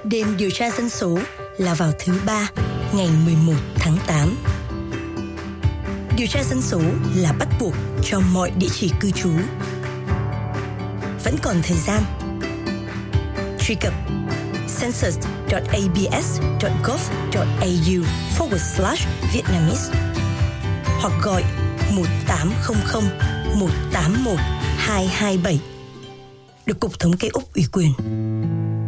đêm điều tra dân số là vào thứ Ba, ngày 11 tháng 8. Điều tra dân số là bắt buộc cho mọi địa chỉ cư trú. Vẫn còn thời gian. Truy cập census.abs.gov.au/Vietnamese hoặc gọi 1800 181 227 được Cục Thống kê Úc ủy quyền.